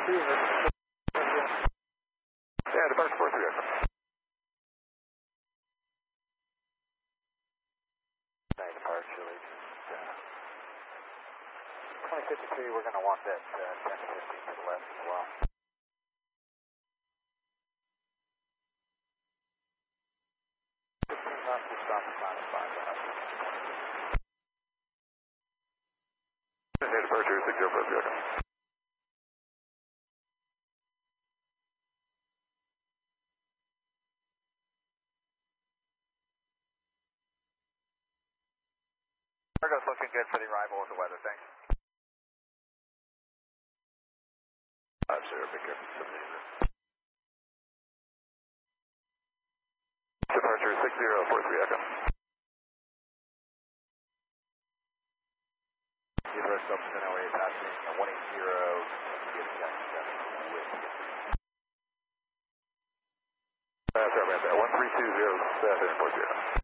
Yeah, departure 43 Echo. 9 departure, 2053, we're going to want that 10 to 15 to the left as well. Just on the final 5. Yeah, departure 6043 Echo. Cargo's looking good for the arrival of the weather, thanks. 50, be careful. Departure 6043 Echo. Either subsequent LA passing 180, with Sorry about that, 1320, 40.